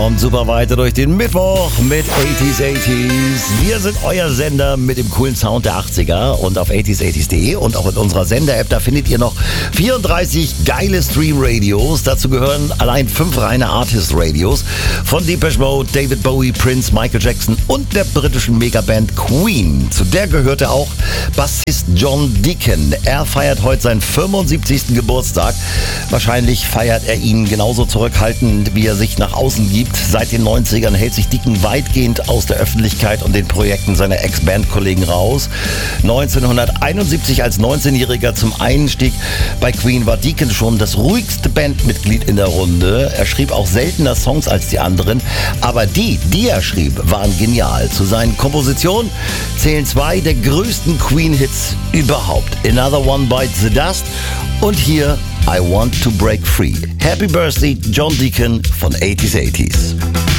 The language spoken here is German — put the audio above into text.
kommt super weiter durch den Mittwoch mit 80s. Wir sind euer Sender mit dem coolen Sound der 80er und auf 80s80s.de und auch in unserer Sender-App, da findet ihr noch 34 geile Stream-Radios. Dazu gehören allein 5 reine Artist-Radios von Depeche Mode, David Bowie, Prince, Michael Jackson und der britischen Megaband Queen. Zu der gehörte auch Bassist John Deacon. Er feiert heute seinen 75. Geburtstag. Wahrscheinlich feiert er ihn genauso zurückhaltend, wie er sich nach außen gibt. Seit den 90ern hält sich Deacon weitgehend aus der Öffentlichkeit und den Projekten seiner Ex-Bandkollegen raus. 1971 als 19-Jähriger zum Einstieg bei Queen war Deacon schon das ruhigste Bandmitglied in der Runde. Er schrieb auch seltener Songs als die anderen, aber die er schrieb, waren genial. Zu seinen Kompositionen zählen 2 der größten Queen-Hits überhaupt. Another One Bites the Dust und hier I Want to Break Free. Happy Birthday, John Deacon von 80s80s.